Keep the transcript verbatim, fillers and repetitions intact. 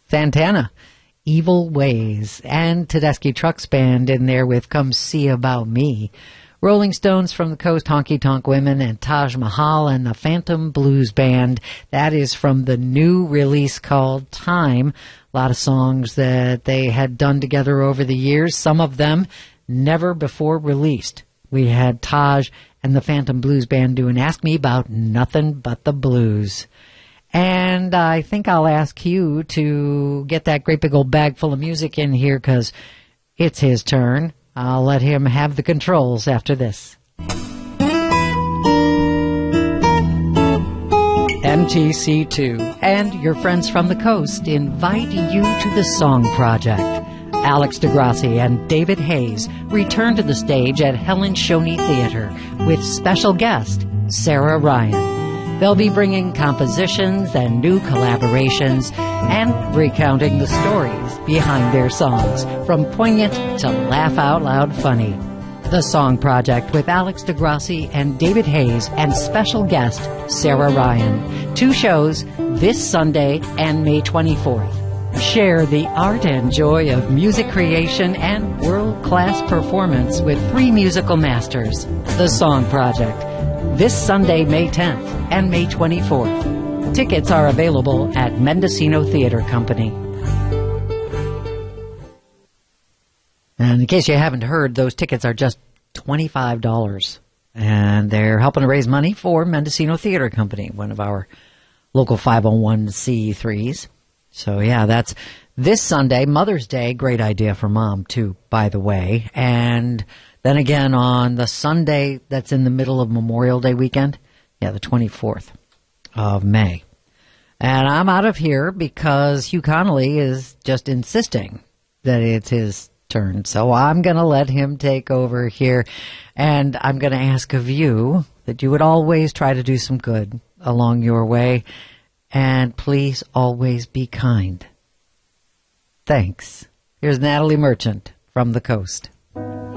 Santana, Evil Ways, and Tedeschi Trucks Band in there with Come See About Me. Rolling Stones from the Coast, Honky Tonk Women, and Taj Mahal and the Phantom Blues Band. That is from the new release called Time. A lot of songs that they had done together over the years, some of them never before released. We had Taj and the Phantom Blues Band doing Ask Me About Nothing But the Blues. And I think I'll ask you to get that great big old bag full of music in here because it's his turn. I'll let him have the controls after this. M T C two and your friends from the coast invite you to the Song Project. Alex DeGrassi and David Hayes return to the stage at Helen Shoney Theater with special guest Sarah Ryan. They'll be bringing compositions and new collaborations and recounting the stories behind their songs, from poignant to laugh-out-loud funny. The Song Project with Alex DeGrassi and David Hayes and special guest Sarah Ryan. Two shows this Sunday and May twenty-fourth. Share the art and joy of music creation and world-class performance with three musical masters. The Song Project, this Sunday, May tenth and May twenty-fourth. Tickets are available at Mendocino Theater Company. And in case you haven't heard, those tickets are just twenty-five dollars. And they're helping to raise money for Mendocino Theater Company, one of our local five oh one c threes. So, yeah, that's this Sunday, Mother's Day. Great idea for Mom, too, by the way. And then again on the Sunday that's in the middle of Memorial Day weekend, yeah, the twenty-fourth of May. And I'm out of here because Hugh Connolly is just insisting that it's his turn. So I'm going to let him take over here. And I'm going to ask of you that you would always try to do some good along your way. And please always be kind. Thanks. Here's Natalie Merchant from the coast.